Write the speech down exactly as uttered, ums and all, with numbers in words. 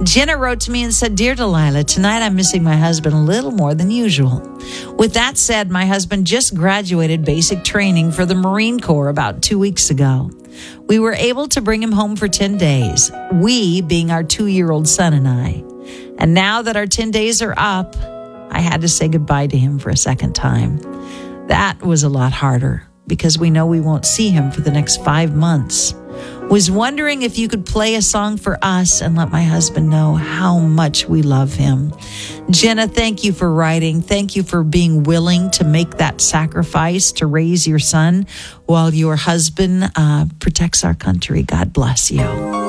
Jenna wrote to me and said, Dear Delilah, tonight I'm missing my husband a little more than usual. With that said, my husband just graduated basic training for the Marine Corps about two weeks ago. We were able to bring him home for ten days, we being our two-year-old son and I. And now that our ten days are up, I had to say goodbye to him for a second time. That was a lot harder because we know we won't see him for the next five months. Was wondering if you could play a song for us and let my husband know how much we love him. Jenna, thank you for writing. Thank you for being willing to make that sacrifice to raise your son while your husband uh, protects our country. God bless you.